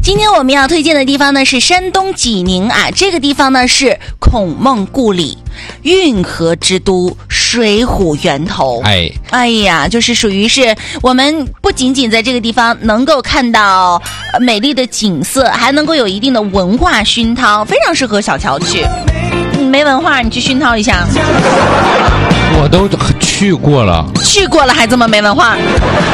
今天我们要推荐的地方呢是山东济宁啊，这个地方呢是孔孟故里，运河之都，水浒源头。哎呀，就是属于是我们不仅仅在这个地方能够看到美丽的景色，还能够有一定的文化熏陶，非常适合小乔去。你没文化，你去熏陶一下。 我都去过了还这么没文化。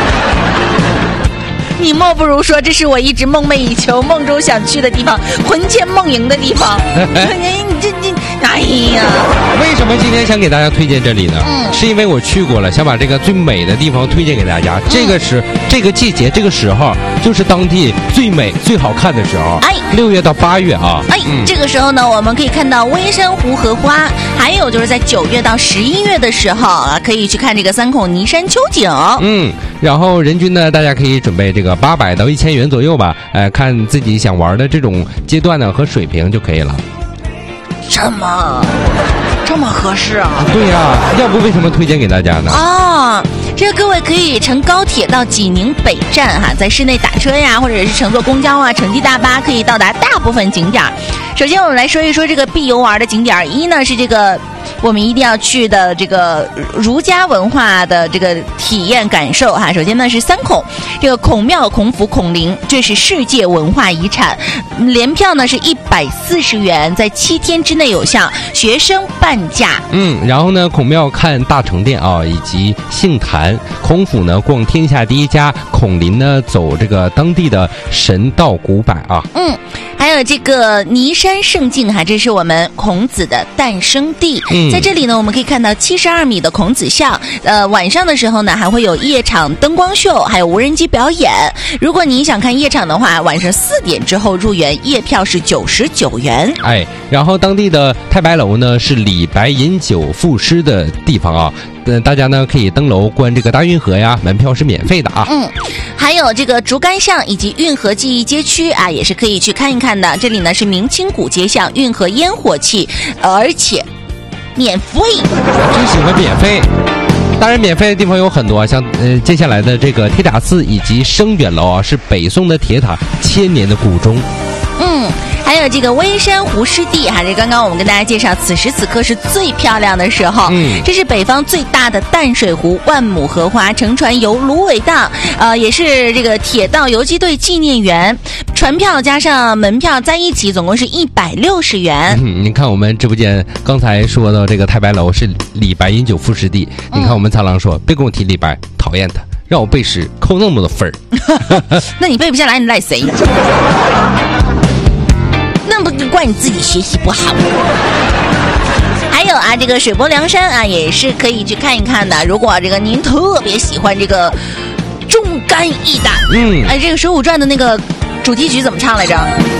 你莫不如说这是我一直梦寐以求、梦中想去的地方，魂牵梦萦的地方。哎呀， 为什么今天想给大家推荐这里呢？是因为我去过了，想把这个最美的地方推荐给大家。这个季节这个时候就是当地最美最好看的时候。6月到8月啊。 这个时候呢，我们可以看到微山湖荷花，还有就是在9月到11月的时候啊，可以去看这个三孔泥山秋景。 然后人均呢，大家可以准备这个800到1000元左右吧，看自己想玩的这种阶段呢和水平就可以了。 这么合适啊？ 对呀，要不为什么推荐给大家呢？ 这个各位可以乘高铁到济宁北站哈，在市内打车呀，或者是乘坐公交啊、城际大巴，可以到达大部分景点。首先我们来说一说这个必游玩的景点，一呢是这个我们一定要去的这个儒家文化的这个体验感受哈。首先呢是三孔，这个孔庙、孔府、孔陵，这是世界文化遗产，联票呢是140元，在7天之内有效，学生半价。 然后呢，孔庙看大成殿啊，以及杏坛；孔府呢逛天下第一家；孔林呢走这个当地的神道古柏啊。 还有这个尼山胜境哈，这是我们孔子的诞生地。在这里呢，我们可以看到72米的孔子像。晚上的时候呢，还会有夜场灯光秀，还有无人机表演。如果你想看夜场的话，晚上4点之后入园，夜票是99元。 然后当地的太白楼呢是李白饮酒赋诗的地方啊。大家呢可以登楼观这个大运河呀，门票是免费的啊。 还有这个竹竿巷以及运河记忆街区啊，也是可以去看一看的。这里呢是明清古街巷、运河烟火气，而且免费。 真喜欢免费。当然免费的地方有很多，像接下来的这个铁甲寺以及生远楼啊，是北宋的铁塔，1000年的古钟。 还有这个微山湖湿地，还是刚刚我们跟大家介绍，此时此刻是最漂亮的时候。这是北方最大的淡水湖，万亩荷花，乘船游芦苇荡，也是这个铁道游击队纪念园。船票加上门票在一起，总共是160元。 你看我们直播间刚才说到这个太白楼是李白饮酒赋诗地，你看我们苍狼说别跟我提李白，讨厌他，让我背诗扣那么多分儿。 那你背不下来，你赖谁？那不怪你自己学习不好。还有啊，这个水泊梁山啊，也是可以去看一看的。如果这个您特别喜欢这个忠肝义胆，这个《水浒传》的那个主题曲怎么唱来着？